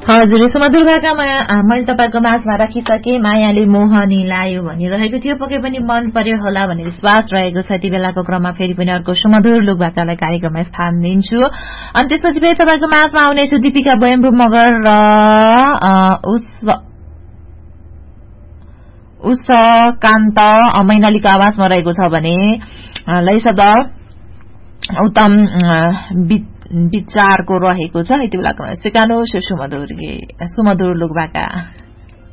हजुर सुमधुर भाकामा मैले तपाईको माझमा राखिसके मायाले मोहनी लायो भनिरहेको थियो पक्कै पनि मन पर्यो होला भन्ने विश्वास रहेको छ। यति बेलाको क्रममा फेरि पनि अर्को सुमधुर लोक भाकालाई कार्यक्रममा स्थान दिन्छु। अनि त्यसपछि फेरि तपाईको माझमा आउनेछु दीपिका बोयम्बु मगर र उसकान्त मैनालीको आवाजमा रहेको छ भने लय शब्द उत्तम विचारको रहेको छ। यति बेलाको सिकानो सुमधुर लोक भाका।